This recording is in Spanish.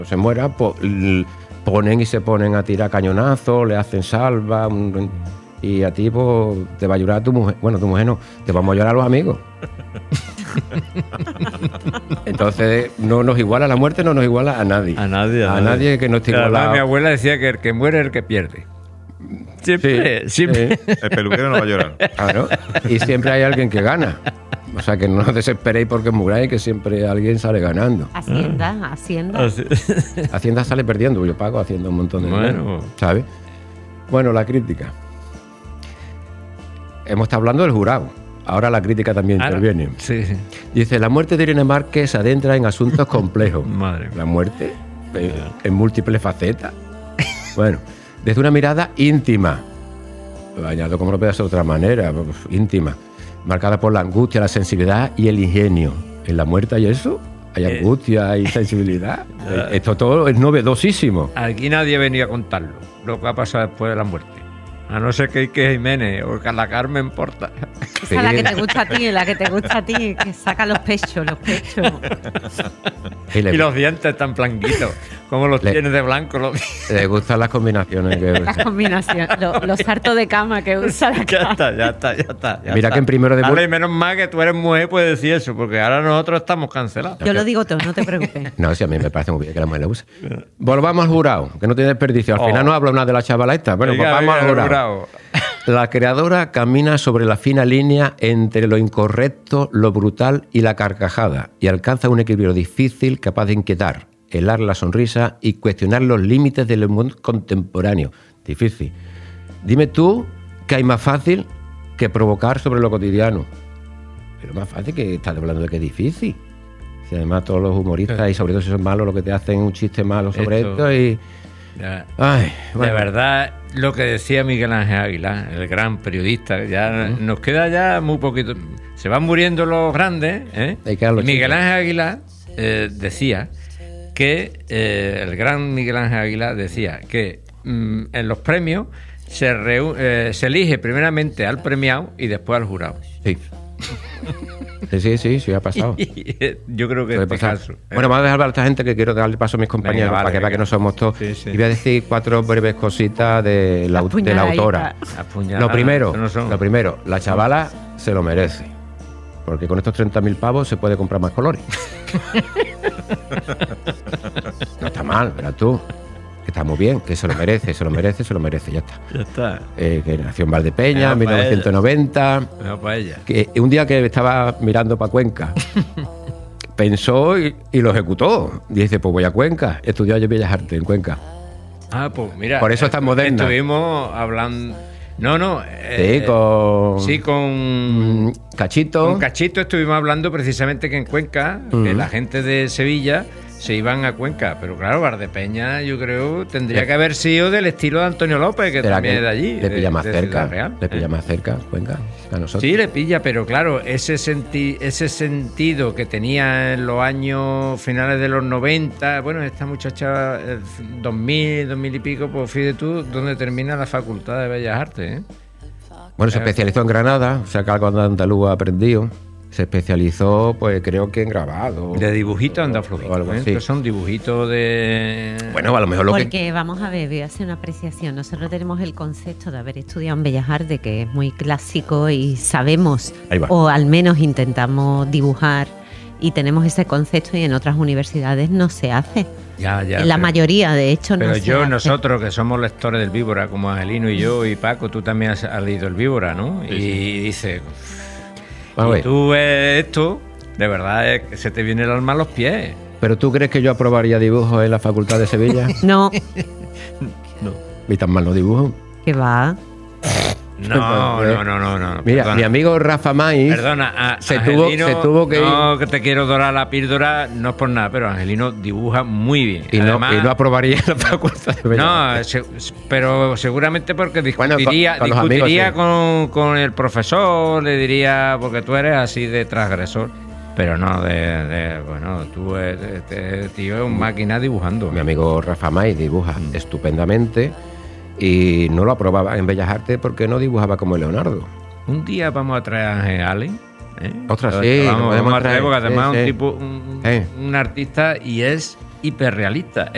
se muera, pues se ponen a tirar cañonazos, le hacen salva, y a ti pues, te va a llorar tu mujer. Bueno, tu mujer no, te vamos a llorar los amigos. Entonces no nos iguala la muerte, no nos iguala a nadie. A nadie que no esté igualado. Mi abuela decía que el que muere es el que pierde. Siempre. El peluquero no va a llorar. Claro. Y siempre hay alguien que gana. O sea, que no os desesperéis porque muráis, que siempre alguien sale ganando. Hacienda. Hacienda sale perdiendo, yo pago Hacienda un montón de dinero, ¿sabes? Bueno, la crítica. Hemos estado hablando del jurado. Ahora la crítica también interviene. Sí. Dice, la muerte de Irene Márquez adentra en asuntos complejos. Madre mía. La muerte en múltiples facetas. Bueno, desde una mirada íntima. Lo añado como no puede ser de otra manera, íntima. Marcada por la angustia, la sensibilidad y el ingenio. En la muerte hay eso, hay angustia, hay sensibilidad. Esto todo es novedosísimo. Aquí nadie venía a contarlo, lo que ha pasado después de la muerte. A no ser que Ike Jiménez o que la Carmen Porta. Esa es la que te gusta a ti, que saca los pechos. Y los dientes tan blanquitos, como los tienes de blanco. Le gustan las combinaciones. Las combinaciones, los sartos de cama que usa la cara. Ya está. Mira que en primero de... Ahora, y menos mal que tú eres mujer, puedes decir eso, porque ahora nosotros estamos cancelados. Yo lo digo todo, no te preocupes. No, sí, a mí me parece muy bien que la mujer lo use. Volvamos al jurado, que no tiene desperdicio. Al final no habla una de la chavala esta. Bueno, pues vamos al jurado. La creadora camina sobre la fina línea entre lo incorrecto, lo brutal y la carcajada y alcanza un equilibrio difícil capaz de inquietar, helar la sonrisa y cuestionar los límites del mundo contemporáneo. Difícil. Dime tú qué hay más fácil que provocar sobre lo cotidiano. Pero más fácil que estás hablando de que es difícil. Si además todos los humoristas, y sobre todo si son malos, lo que te hacen un chiste malo sobre esto y... Ay, bueno. De verdad, lo que decía Miguel Ángel Aguilar, el gran periodista, ya nos queda ya muy poquito. Se van muriendo los grandes, Miguel Ángel Aguilar decía que el gran Miguel Ángel Aguilar decía que en los premios se elige primeramente al premiado y después al jurado. Sí. Sí, ha pasado. Yo creo que este caso. Bueno, vamos a dejar a esta gente que quiero darle paso a mis compañeros para que vean que no somos todos. Sí. Y voy a decir 4 breves cositas de la autora. Lo primero, la chavala se lo merece. Porque con estos 30.000 pavos se puede comprar más colores. No está mal, verás tú. Que está muy bien, que se lo merece, ya está. Que nació en Valdepeña en 1990. Para ella. Que un día que estaba mirando para Cuenca, pensó y lo ejecutó. Dice, pues voy a Cuenca, estudió yo Bellas Artes en Cuenca. Pues mira. Por eso es tan moderna. Estuvimos hablando... con Cachito. Con Cachito estuvimos hablando precisamente que en Cuenca, que la gente de Sevilla se iban a Cuenca, pero claro, Valdepeña yo creo tendría que haber sido del estilo de Antonio López, que también es de allí. Le pilla más cerca, Real. Le pilla más cerca Cuenca a nosotros. Sí, le pilla, pero claro, ese sentido que tenía en los años finales de los 90, bueno, esta muchacha 2000 y pico, pues fíjate tú dónde termina la Facultad de Bellas Artes, Bueno, se especializó en Granada, o sea que algo de andaluz ha aprendido. Se especializó, pues creo que en grabado. De dibujitos anda flojito, algo así. Son dibujitos de... Bueno, a lo mejor Porque vamos a ver, voy a hacer una apreciación. Nosotros tenemos el concepto de haber estudiado en Bellas Artes, que es muy clásico y sabemos, o al menos intentamos dibujar, y tenemos ese concepto y en otras universidades no se hace. En la mayoría, de hecho, no se hace. Pero nosotros que somos lectores del Víbora, como Angelino y yo y Paco, tú también has leído el Víbora, ¿no? Sí, y dices... Y tú ves esto, de verdad es que se te viene el alma a los pies. ¿Pero tú crees que yo aprobaría dibujos en la Facultad de Sevilla? No. ¿Y tan mal no dibujo? ¿Qué va? No. Mira, perdona. Mi amigo Rafa Maiz se tuvo que ir. No, que te quiero dorar la píldora, no es por nada, pero Angelino dibuja muy bien. Y además, no aprobaría la Facultad de Bellas Artes. Pero seguramente porque discutiría amigos, con el profesor, le diría, porque tú eres así de transgresor. Pero no, bueno, tú, este tío es un máquina dibujando. Mi amigo Rafa Maiz dibuja estupendamente. Y no lo aprobaba en Bellas Artes porque no dibujaba como Leonardo. Un día vamos a traer a Ángel Allen. Ostras, sí. Vamos a traer porque además es un tipo, un artista y es hiperrealista.